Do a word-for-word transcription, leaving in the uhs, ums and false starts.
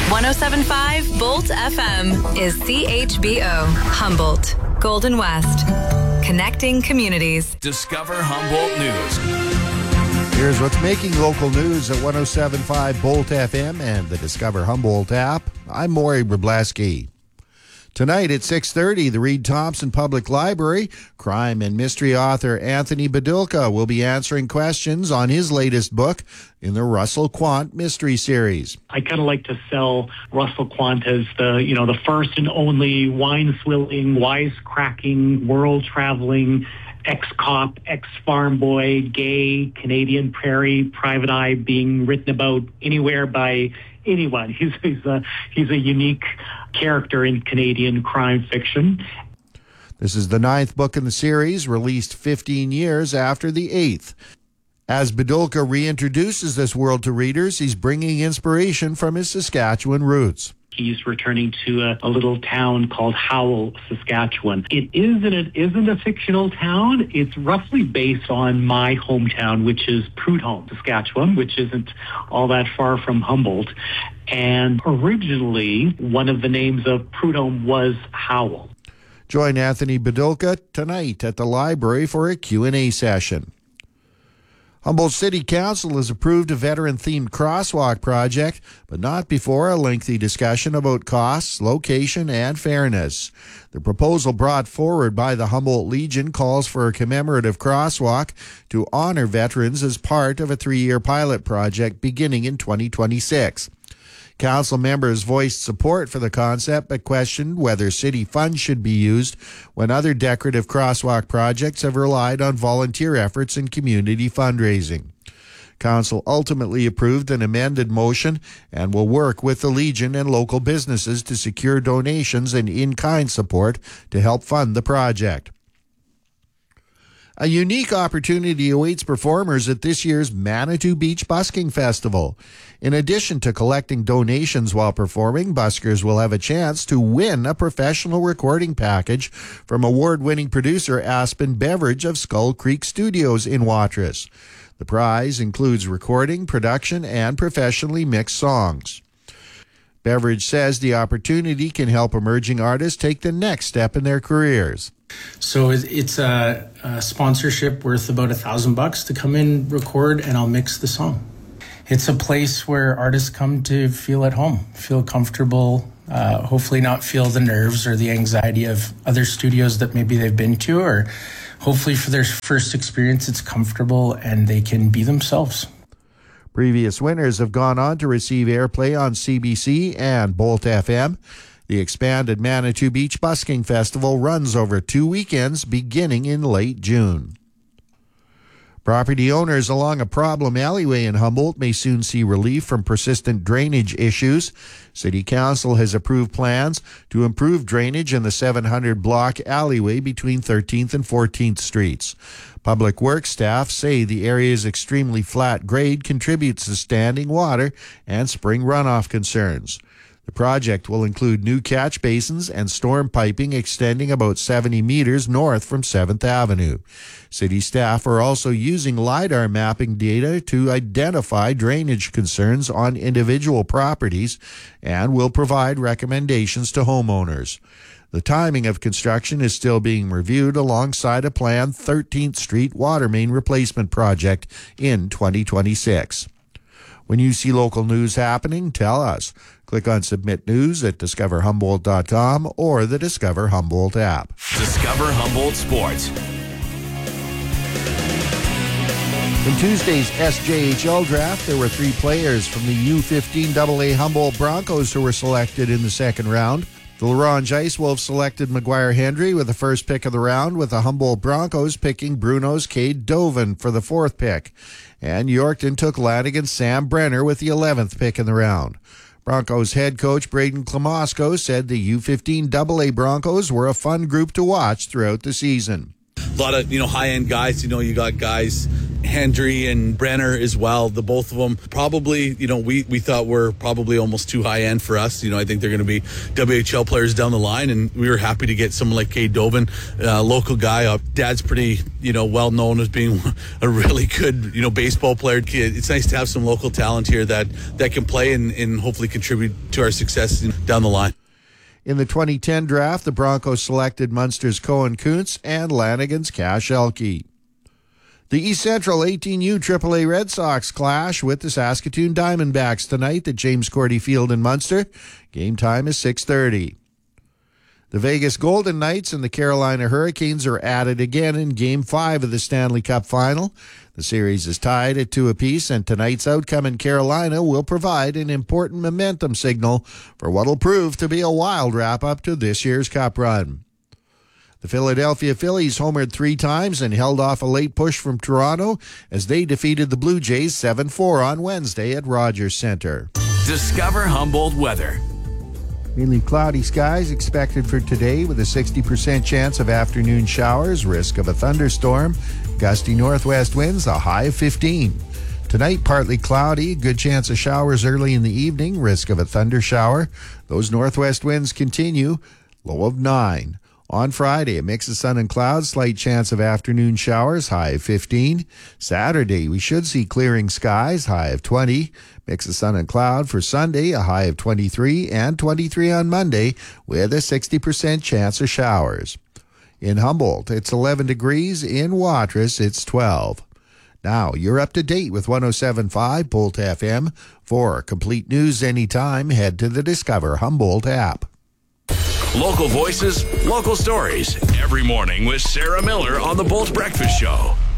one oh seven point five Bolt F M is C H B O, Humboldt, Golden West. Connecting communities. Discover Humboldt News. Here's what's making local news at one oh seven point five Bolt F M and the Discover Humboldt app. I'm Maury Wrobleski. Tonight at six thirty, the Reed Thompson Public Library, crime and mystery author Anthony Badulka will be answering questions on his latest book in the Russell Quant Mystery Series. I kind of like to sell Russell Quant as the, you know, the first and only wine-swilling, wisecracking, world-traveling ex-cop, ex-farm boy, gay, Canadian prairie, private eye being written about anywhere by anyone. He's, he's, a, he's a unique character in Canadian crime fiction. This is the ninth book in the series, released fifteen years after the eighth. As Badulka reintroduces this world to readers, he's bringing inspiration from his Saskatchewan roots. He's returning to a, a little town called Howell, Saskatchewan. It is and it isn't a fictional town. It's roughly based on my hometown, which is Prudhomme, Saskatchewan, which isn't all that far from Humboldt. And originally, one of the names of Prudhomme was Howell. Join Anthony Badulka tonight at the library for a Q and A session. Humboldt City Council has approved a veteran-themed crosswalk project, but not before a lengthy discussion about costs, location, and fairness. The proposal brought forward by the Humboldt Legion calls for a commemorative crosswalk to honor veterans as part of a three-year pilot project beginning in twenty twenty-six. Council members voiced support for the concept but questioned whether city funds should be used when other decorative crosswalk projects have relied on volunteer efforts and community fundraising. Council ultimately approved an amended motion and will work with the Legion and local businesses to secure donations and in-kind support to help fund the project. A unique opportunity awaits performers at this year's Manitou Beach Busking Festival. In addition to collecting donations while performing, buskers will have a chance to win a professional recording package from award-winning producer Aspen Beveridge of Skull Creek Studios in Watrous. The prize includes recording, production, and professionally mixed songs. Beveridge says the opportunity can help emerging artists take the next step in their careers. So it's a, a sponsorship worth about a thousand bucks to come in, record, and I'll mix the song. It's a place where artists come to feel at home, feel comfortable, uh, hopefully not feel the nerves or the anxiety of other studios that maybe they've been to, or hopefully for their first experience it's comfortable and they can be themselves. Previous winners have gone on to receive airplay on C B C and Bolt F M. The expanded Manitou Beach Busking Festival runs over two weekends beginning in late June. Property owners along a problem alleyway in Humboldt may soon see relief from persistent drainage issues. City Council has approved plans to improve drainage in the seven hundred block alleyway between thirteenth and fourteenth Streets. Public Works staff say the area's extremely flat grade contributes to standing water and spring runoff concerns. The project will include new catch basins and storm piping extending about seventy meters north from seventh Avenue. City staff are also using LiDAR mapping data to identify drainage concerns on individual properties and will provide recommendations to homeowners. The timing of construction is still being reviewed alongside a planned thirteenth Street water main replacement project in twenty twenty-six. When you see local news happening, tell us. Click on Submit News at discover humboldt dot com or the Discover Humboldt app. Discover Humboldt Sports. In Tuesday's S J H L draft, there were three players from the U fifteen double A Humboldt Broncos who were selected in the second round. The LaRange Ice Wolves selected Maguire Hendry with the first pick of the round, with the Humboldt Broncos picking Bruno's Cade Dovin for the fourth pick. And Yorkton took Lanigan's Sam Brenner with the eleventh pick in the round. Broncos head coach Braden Klamosko said the U fifteen double A Broncos were a fun group to watch throughout the season. A lot of, you know, high-end guys. You know, you got guys Hendry and Brenner as well. The both of them probably, you know, we, we thought were probably almost too high end for us. You know, I think they're going to be W H L players down the line, and we were happy to get someone like Cade Dovin, a local guy. Uh, Dad's pretty, you know, well known as being a really good, you know, baseball player. It's nice to have some local talent here that, that can play and, and hopefully contribute to our success down the line. In the twenty ten draft, the Broncos selected Munster's Cohen Kuntz and Lanigan's Cash Elke. The East Central eighteen U triple A Red Sox clash with the Saskatoon Diamondbacks tonight at James Cordy Field in Munster. Game time is six thirty. The Vegas Golden Knights and the Carolina Hurricanes are at it again in Game five of the Stanley Cup Final. The series is tied at two apiece, and tonight's outcome in Carolina will provide an important momentum signal for what will prove to be a wild wrap-up to this year's Cup run. The Philadelphia Phillies homered three times and held off a late push from Toronto as they defeated the Blue Jays seven four on Wednesday at Rogers Centre. Discover Humboldt weather. Mainly cloudy skies expected for today with a sixty percent chance of afternoon showers, risk of a thunderstorm, gusty northwest winds, a high of fifteen. Tonight, partly cloudy, good chance of showers early in the evening, risk of a thunder shower. Those northwest winds continue, low of nine. On Friday, a mix of sun and clouds, slight chance of afternoon showers, high of fifteen. Saturday, we should see clearing skies, high of twenty. Mix of sun and cloud for Sunday, a high of twenty-three, and twenty-three on Monday, with a sixty percent chance of showers. In Humboldt, it's eleven degrees. In Watrous, it's twelve. Now, you're up to date with one oh seven point five Bolt F M. For complete news anytime, head to the Discover Humboldt app. Local voices, local stories. Every morning with Sarah Miller on the Bolt Breakfast Show.